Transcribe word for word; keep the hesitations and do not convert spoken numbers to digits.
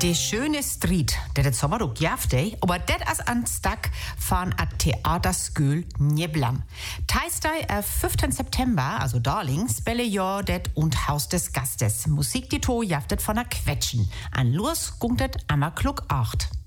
Die schöne Street, der det sommer ook jafte, aber det as an Stag van at Theaterskül Njeblam. Teistei am fünften September, also Darling, spelle jo det und Haus des Gastes. Musik die to jaftet von a Quetschen. An Lurs gunget ammer klug acht.